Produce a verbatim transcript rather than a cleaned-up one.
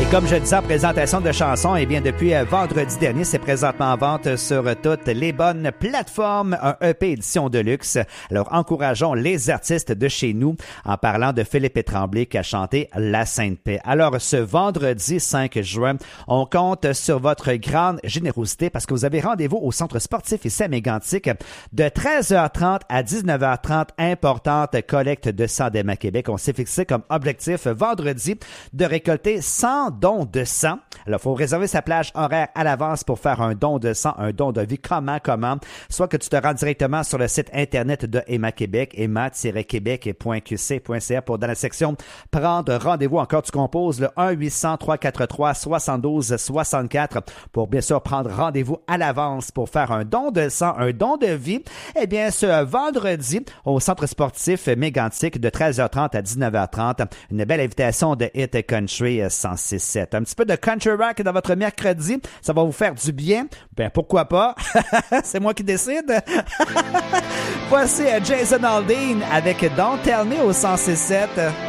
comme je disais en présentation de chansons, eh bien depuis vendredi dernier, c'est présentement en vente sur toutes les bonnes plateformes, un E P édition de luxe. Alors encourageons les artistes de chez nous en parlant de Philippe Tremblay qui a chanté La Sainte Paix. Alors ce vendredi cinq juin, on compte sur votre grande générosité parce que vous avez rendez-vous au centre sportif ici à Mégantic de treize heures trente à dix-neuf heures trente. Importante collecte de sang d'Emma Québec. On s'est fixé comme objectif vendredi de récolter cent dons de sang. Alors, il faut réserver sa plage horaire à l'avance pour faire un don de sang, un don de vie. Comment, comment? Soit que tu te rends directement sur le site internet de Emma Québec, emma tiret québec point q c point c a pour dans la section prendre rendez-vous. Encore, tu composes le un huit cents trois cent quarante-trois soixante-douze soixante-quatre pour bien sûr prendre rendez-vous à l'avance pour faire un don de sang, un don de vie. Eh bien, ce vendredi, au centre sportif Mégantic de treize heures trente à dix-neuf heures trente, une belle invitation de Hit Country cent six sept. Un petit peu de country rock dans votre mercredi, ça va vous faire du bien. Ben pourquoi pas? C'est moi qui décide. Voici Jason Aldean avec Don't Tell Me au cent six sept.